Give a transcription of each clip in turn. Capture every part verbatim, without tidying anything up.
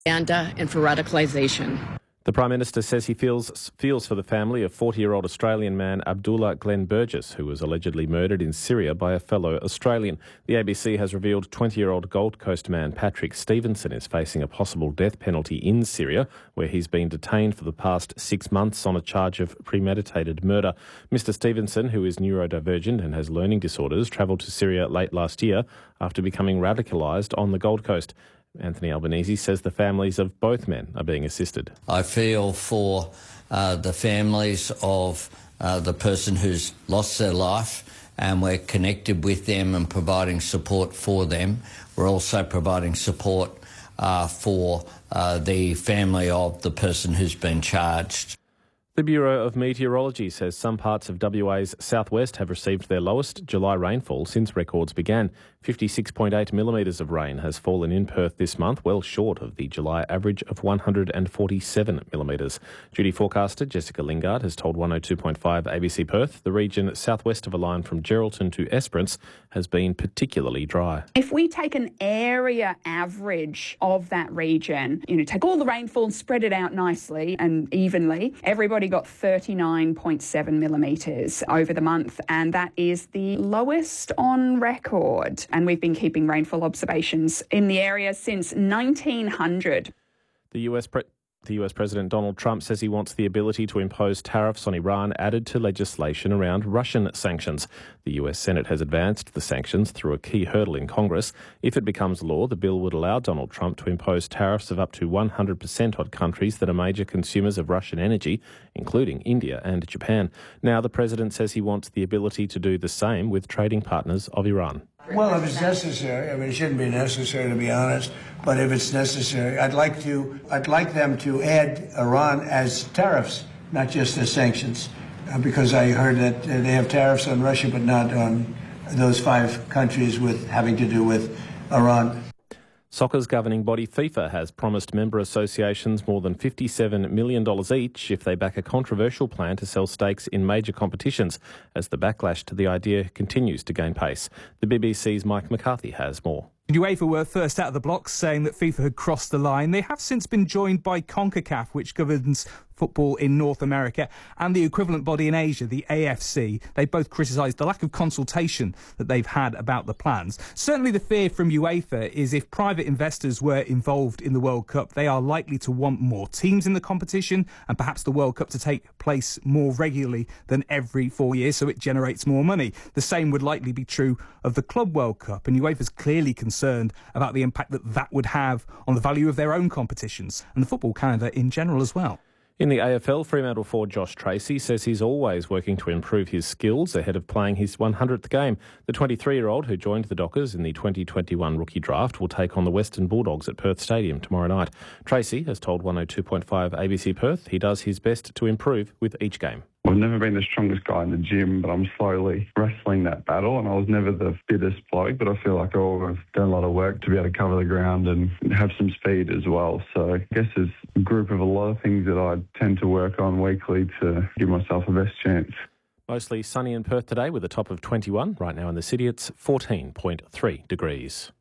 propaganda and for radicalisation. The Prime Minister says he feels feels for the family of forty-year-old Australian man Abdullah Glenn Burgess, who was allegedly murdered in Syria by a fellow Australian. The A B C has revealed twenty-year-old Gold Coast man Patrick Stevenson is facing a possible death penalty in Syria, where he's been detained for the past six months on a charge of premeditated murder. Mister Stevenson, who is neurodivergent and has learning disorders, travelled to Syria late last year after becoming radicalised on the Gold Coast. Anthony Albanese says the families of both men are being assisted. I feel for uh, the families of uh, the person who's lost their life, and we're connected with them and providing support for them. We're also providing support uh, for uh, the family of the person who's been charged. The Bureau of Meteorology says some parts of W A's southwest have received their lowest July rainfall since records began. fifty-six point eight millimetres of rain has fallen in Perth this month, well short of the July average of one hundred forty-seven millimetres. Duty forecaster Jessica Lingard has told one oh two point five A B C Perth the region southwest of a line from Geraldton to Esperance has been particularly dry. If we take an area average of that region, you know, take all the rainfall and spread it out nicely and evenly, everybody got thirty-nine point seven millimetres over the month, and that is the lowest on record. And we've been keeping rainfall observations in the area since nineteen hundred. The U S pre- The U S President Donald Trump says he wants the ability to impose tariffs on Iran added to legislation around Russian sanctions. The U S Senate has advanced the sanctions through a key hurdle in Congress. If it becomes law, the bill would allow Donald Trump to impose tariffs of up to one hundred percent on countries that are major consumers of Russian energy, including India and Japan. Now the president says he wants the ability to do the same with trading partners of Iran. Well, if it's necessary, I mean, it shouldn't be necessary to be honest, but if it's necessary, I'd like to, I'd like them to add Iran as tariffs, not just as sanctions, uh, because I heard that uh, they have tariffs on Russia, but not on those five countries with having to do with Iran. Soccer's governing body FIFA has promised member associations more than fifty-seven million dollars each if they back a controversial plan to sell stakes in major competitions as the backlash to the idea continues to gain pace. The B B C's Mike McCarthy has more. UEFA were first out of the blocks, saying that FIFA had crossed the line. They have since been joined by CONCACAF, which governs football in North America, and the equivalent body in Asia, the A F C. They both criticised the lack of consultation that they've had about the plans. Certainly the fear from UEFA is if private investors were involved in the World Cup, they are likely to want more teams in the competition and perhaps the World Cup to take place more regularly than every four years, so it generates more money. The same would likely be true of the Club World Cup, and UEFA's clearly concerned about the impact that that would have on the value of their own competitions and the football calendar in general as well. In the A F L, Fremantle forward Josh Tracy says he's always working to improve his skills ahead of playing his one hundredth game. The twenty-three-year-old who joined the Dockers in the twenty twenty-one rookie draft will take on the Western Bulldogs at Perth Stadium tomorrow night. Tracy has told one oh two point five A B C Perth he does his best to improve with each game. I've never been the strongest guy in the gym, but I'm slowly wrestling that battle, and I was never the fittest bloke, but I feel like I've done a lot of work to be able to cover the ground and have some speed as well. So I guess there's a group of a lot of things that I tend to work on weekly to give myself the best chance. Mostly sunny in Perth today with a top of twenty-one. Right now in the city it's fourteen point three degrees.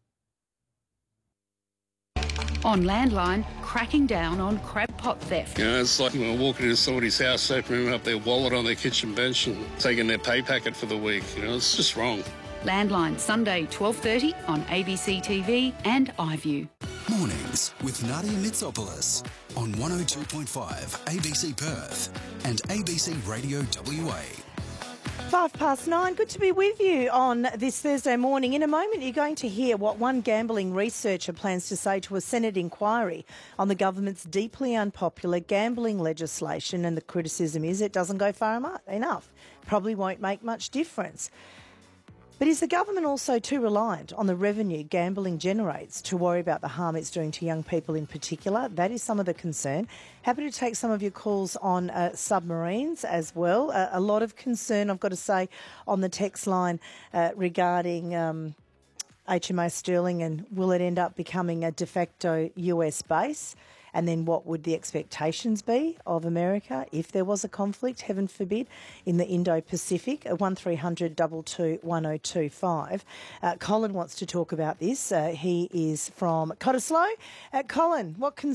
On Landline, cracking down on crab pot theft. You know, it's like when we're walking into somebody's house, opening up their wallet on their kitchen bench and taking their pay packet for the week. You know, it's just wrong. Landline, Sunday, twelve thirty on A B C T V and iView. Mornings with Nadia Mitsopoulos on one oh two point five A B C Perth and A B C Radio W A. Five past nine. Good to be with you on this Thursday morning. In a moment, you're going to hear what one gambling researcher plans to say to a Senate inquiry on the government's deeply unpopular gambling legislation, and the criticism is it doesn't go far enough. Probably won't make much difference. But is the government also too reliant on the revenue gambling generates to worry about the harm it's doing to young people in particular? That is some of the concern. Happy to take some of your calls on uh, submarines as well. Uh, a lot of concern, I've got to say, on the text line uh, regarding um, H M A Sterling, and will it end up becoming a de facto U S base? And then what would the expectations be of America if there was a conflict, heaven forbid, in the Indo-Pacific? one three hundred two two one oh two five. Uh, Colin wants to talk about this. Uh, he is from Cottesloe. Uh, Colin, what concerns